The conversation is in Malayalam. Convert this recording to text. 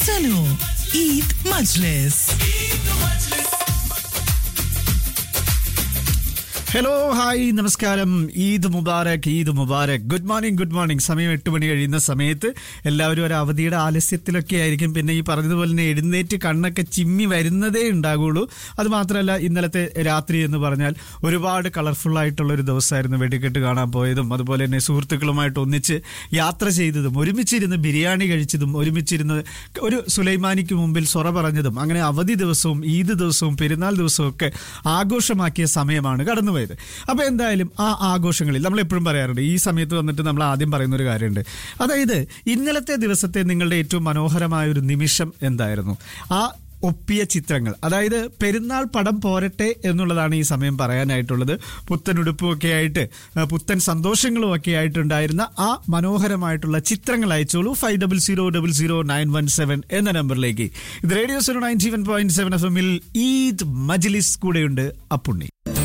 Sano Eid Majlis. Hello hi നമസ്കാരം. ഈദ് മുബാരക്, ഈദ് മുബാരക്. Good morning. സമയം 8 മണി കഴിയുന്ന സമയത്ത് എല്ലാവരും ഒരു അവധിയുടെ ആലസ്യത്തിലൊക്കെ ആയിരിക്കും. പിന്നെ ഈ പറഞ്ഞതുപോലെ തന്നെ എഴുന്നേറ്റ് കണ്ണൊക്കെ ചിമ്മി വരുന്നതേ ഉണ്ടാകുള്ളൂ. അത് മാത്രമല്ല, ഇന്നലത്തെ രാത്രി എന്ന് പറഞ്ഞാൽ ഒരുപാട് കളർഫുൾ ആയിട്ടുള്ള ഒരു ദിവസമായിരുന്നു. വെടിക്കെട്ട് കാണാൻ പോയതും അതുപോലെ തന്നെ സുഹൃത്തുക്കളുമായിട്ട് ഒന്നിച്ച് യാത്ര ചെയ്തതും ഒരുമിച്ചിരുന്ന് ബിരിയാണി കഴിച്ചതും ഒരുമിച്ചിരുന്ന് ഒരു സുലൈമാനിക്ക് മുമ്പിൽ സൊറ പറഞ്ഞതും അങ്ങനെ അവധി ദിവസവും ഈദ് ദിവസവും പെരുന്നാൾ ദിവസവും ഒക്കെ ആഘോഷമാക്കിയ സമയമാണ് കടന്നുപോയത്. അപ്പൊ എന്തായാലും ആ ആഘോഷങ്ങളിൽ നമ്മൾ എപ്പോഴും പറയാറുണ്ട്, ഈ സമയത്ത് വന്നിട്ട് നമ്മൾ ആദ്യം പറയുന്ന ഒരു കാര്യമുണ്ട്. അതായത് ഇന്നലത്തെ ദിവസത്തെ നിങ്ങളുടെ ഏറ്റവും മനോഹരമായ ഒരു നിമിഷം എന്തായിരുന്നു? ആ ഒപ്പിയ ചിത്രങ്ങൾ, അതായത് പെരുന്നാൾ പടം പോരട്ടെ എന്നുള്ളതാണ് ഈ സമയം പറയാനായിട്ടുള്ളത്. പുത്തൻ ഉടുപ്പുമൊക്കെ ആയിട്ട് പുത്തൻ സന്തോഷങ്ങളും ഒക്കെ ആയിട്ടുണ്ടായിരുന്ന ആ മനോഹരമായിട്ടുള്ള ചിത്രങ്ങൾ അയച്ചോളൂ 50000917 എന്ന നമ്പറിലേക്ക്. ഇത് റേഡിയോ 91.7 FM ഈദ് മജ്ലിസ്, കൂടെയുണ്ട് അപ്പുണ്ണി.